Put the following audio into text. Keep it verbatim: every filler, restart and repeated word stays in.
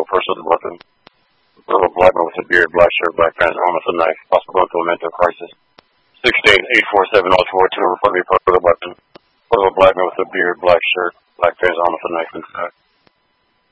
person with a weapon. Little black man with a beard, black shirt, black pants, arm with a knife. Possible going through a mental crisis. sixteen eight four seven oh four two, report me with a weapon. Little black man with a beard, black shirt, black pants, arm with a knife inside.